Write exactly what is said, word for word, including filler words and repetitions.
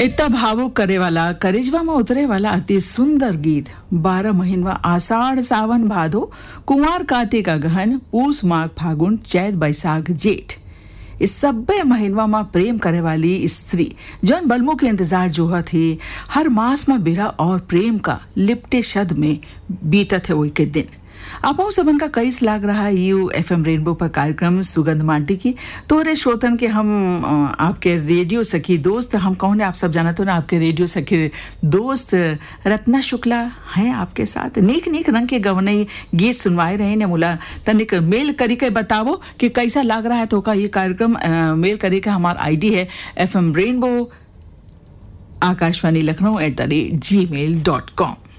इतना भावुक करे वाला, करिजवा में उतरे वाला अति सुंदर गीत। बारह महीनवा आषाढ़ सावन भादो, कुंवार कार्तिक अगहन, पूस माघ फागुन, चैत बैसाख जेठ, इस सब्बे महीनवा में प्रेम करे वाली स्त्री जौन बलमो के इंतजार जोहा थे। हर मास में बिरह और प्रेम का लिपटे शद में बीतत है वही के दिन। आप सबन का कैस लाग रहा है यू एफएम रेनबो पर कार्यक्रम सुगंध माटी की। तोरे श्रोतन के हम आपके रेडियो सखी दोस्त, हम कौन है आप सब जानते हो ना, आपके रेडियो सखी दोस्त रत्ना शुक्ला हैं आपके साथ। नीक नीक रंग के गवनई गीत सुनवाए रहे ने। मुला तनिक मेल करी के बतावो कि कैसा लाग रहा है। तो का ये कार्यक्रम मेल करे का हमारा आईडी है F M rainbow Akashvani Lucknow at the rate जी मेल डॉट कॉम।